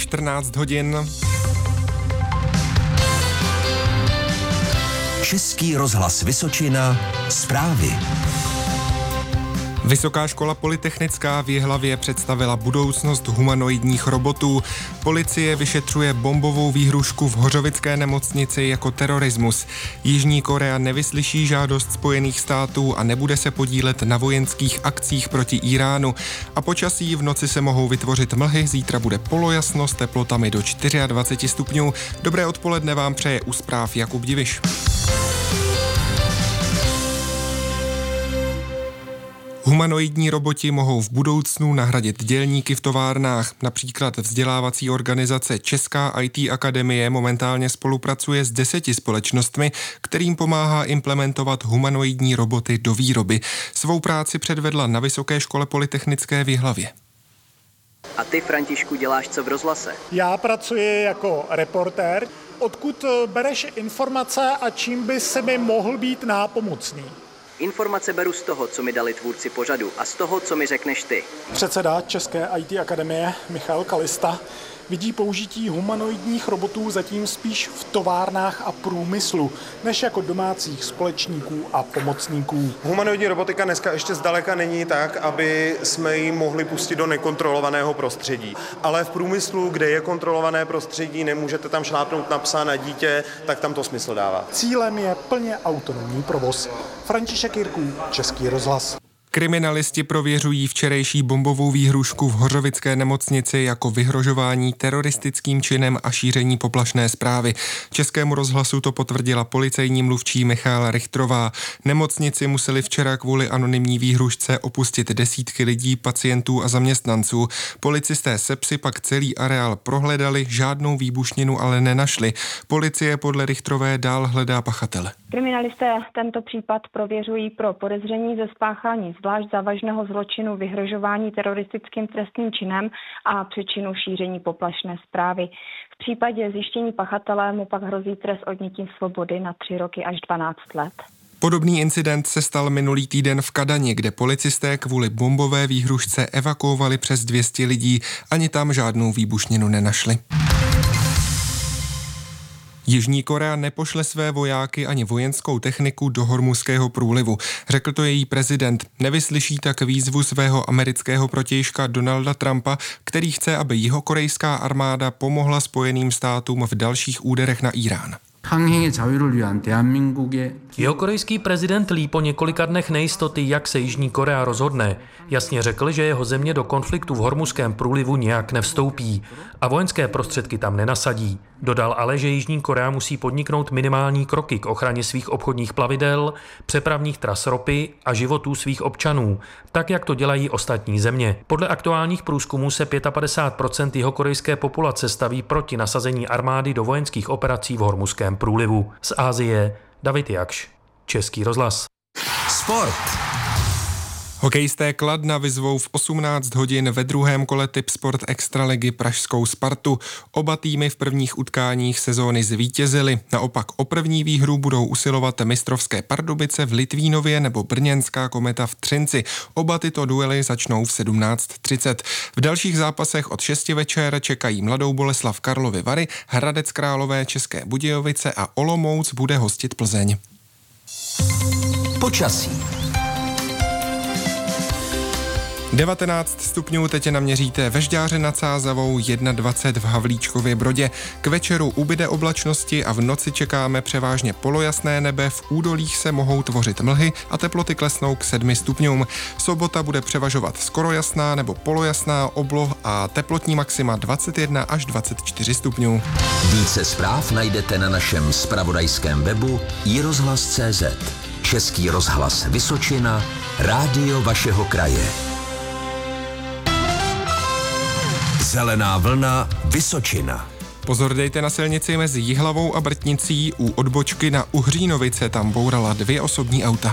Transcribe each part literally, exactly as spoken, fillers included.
čtrnáct hodin. Český rozhlas Vysočina, zprávy. Vysoká škola polytechnická v Jihlavě představila budoucnost humanoidních robotů. Policie vyšetřuje bombovou výhrušku v hořovické nemocnici jako terorismus. Jižní Korea nevyslyší žádost Spojených států a nebude se podílet na vojenských akcích proti Íránu. A počasí: v noci se mohou vytvořit mlhy, zítra bude polojasno s teplotami do dvacet čtyři stupňů. Dobré odpoledne vám přeje u zpráv Jakub Diviš. Humanoidní roboti mohou v budoucnu nahradit dělníky v továrnách. Například vzdělávací organizace Česká í té akademie momentálně spolupracuje s deseti společnostmi, kterým pomáhá implementovat humanoidní roboty do výroby. Svou práci předvedla na Vysoké škole polytechnické v Jihlavě. A ty, Františku, děláš co v rozhlase? Já pracuji jako reportér. Odkud bereš informace a čím by se mi mohl být nápomocný? Informace beru z toho, co mi dali tvůrci pořadu, a z toho, co mi řekneš ty. Předseda České í té akademie Michal Kalista vidí použití humanoidních robotů zatím spíš v továrnách a průmyslu, než jako domácích společníků a pomocníků. Humanoidní robotika dneska ještě zdaleka není tak, aby jsme ji mohli pustit do nekontrolovaného prostředí. Ale v průmyslu, kde je kontrolované prostředí, nemůžete tam šlápnout na psa, na dítě, tak tam to smysl dává. Cílem je plně autonomní provoz. František Jirků, Český rozhlas. Kriminalisti prověřují včerejší bombovou výhrušku v hořovické nemocnici jako vyhrožování teroristickým činem a šíření poplašné zprávy. Českému rozhlasu to potvrdila policejní mluvčí Michála Richtrová. Nemocnici museli včera kvůli anonymní výhrušce opustit desítky lidí, pacientů a zaměstnanců. Policisté se psy pak celý areál prohledali, žádnou výbušninu ale nenašli. Policie podle Richtrové dál hledá pachatele. Kriminalisté tento případ prověřují pro podezření ze spáchání zvlášť závažného zločinu vyhrožování teroristickým trestným činem a přečinu šíření poplašné zprávy. V případě zjištění pachatele mu pak hrozí trest odnětí svobody na tři roky až dvanáct let. Podobný incident se stal minulý týden v Kadani, kde policisté kvůli bombové výhrušce evakuovali přes dvě stě lidí. Ani tam žádnou výbušninu nenašli. Jižní Korea nepošle své vojáky ani vojenskou techniku do Hormuzského průlivu. Řekl to její prezident. Nevyslyší tak výzvu svého amerického protějška Donalda Trumpa, který chce, aby jihokorejská armáda pomohla Spojeným státům v dalších úderech na Írán. Jihokorejský prezident Lee po několika dnech nejistoty, jak se Jižní Korea rozhodne, jasně řekl, že jeho země do konfliktu v Hormuzském průlivu nějak nevstoupí a vojenské prostředky tam nenasadí. Dodal ale, že Jižní Korea musí podniknout minimální kroky k ochraně svých obchodních plavidel, přepravních tras ropy a životů svých občanů, tak jak to dělají ostatní země. Podle aktuálních průzkumů se padesát pět procent jihokorejské populace staví proti nasazení armády do vojenských operací v Hormuzském průlivu. Z Asie David Jakš, Český rozhlas. Sport. Hokejisté Kladna vyzvou v osmnáct hodin ve druhém kole Tipsport Extraligy pražskou Spartu. Oba týmy v prvních utkáních sezóny zvítězily. Naopak o první výhru budou usilovat mistrovské Pardubice v Litvínově nebo brněnská Kometa v Třinci. Oba tyto duely začnou v sedmnáct třicet. V dalších zápasech od šesti večer čekají Mladou Boleslav Karlovy Vary, Hradec Králové České Budějovice a Olomouc bude hostit Plzeň. Počasí. devatenáct stupňů teď naměříte ve Žďáře nad Sázavou, dvacet jedna v Havlíčkově Brodě. K večeru ubyde oblačnosti a v noci čekáme převážně polojasné nebe, v údolích se mohou tvořit mlhy a teploty klesnou k sedmi stupňům. Sobota bude převažovat skoro jasná nebo polojasná obloh a teplotní maxima dvacet jedna až dvacet čtyři stupňů. Více zpráv najdete na našem zpravodajském webu i rozhlas tečka cé zet. Český rozhlas Vysočina, rádio vašeho kraje. Zelená vlna Vysočina. Pozor dejte na silnici mezi Jihlavou a Brtnicí, u odbočky na Uhřínovice tam bourala dvě osobní auta.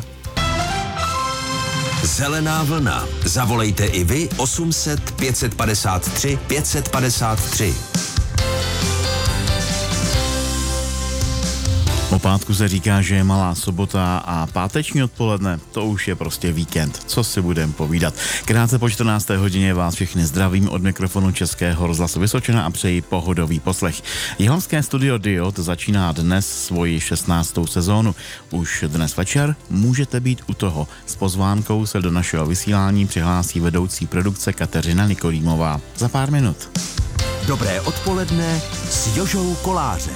Zelená vlna. Zavolejte i vy osm set pět padesát tři pět padesát tři. O pátku se říká, že je malá sobota a páteční odpoledne, to už je prostě víkend. Co si budem povídat. Krátce po čtrnácté hodině vás všechny zdravím od mikrofonu Českého rozhlasu Vysočina a přeji pohodový poslech. Jihlavské studio Diod začíná dnes svoji šestnáctou sezónu. Už dnes večer můžete být u toho. S pozvánkou se do našeho vysílání přihlásí vedoucí produkce Kateřina Nikolímová. Za pár minut. Dobré odpoledne s Jožou Kolářem.